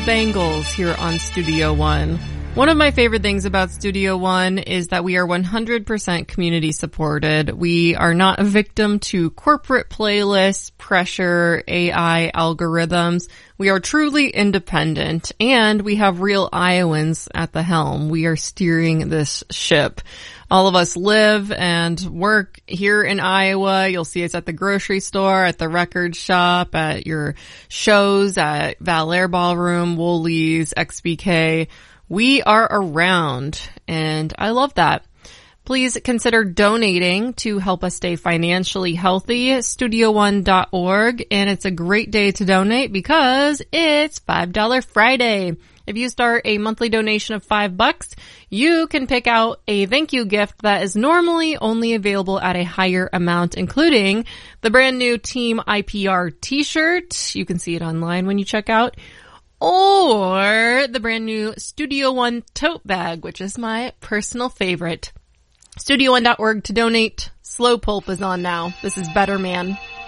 Bangles here on Studio One. One of my favorite things about Studio One is that we are 100% community supported. We are not a victim to corporate playlists, pressure, AI algorithms. We are truly independent, and we have real Iowans at the helm. We are steering this ship. All of us live and work here in Iowa. You'll see us at the grocery store, at the record shop, at your shows, at Valair Ballroom, Woolies, XBK. We are around, and I love that. Please consider donating to help us stay financially healthy, StudioOne.org, and it's a great day to donate because it's $5 Friday. If you start a monthly donation of $5, you can pick out a thank you gift that is normally only available at a higher amount, including the brand new Team IPR t-shirt. You can see it online when you check out. Or the brand new Studio One tote bag, which is my personal favorite. StudioOne.org to donate. Slow Pulp is on now. This is Better Man.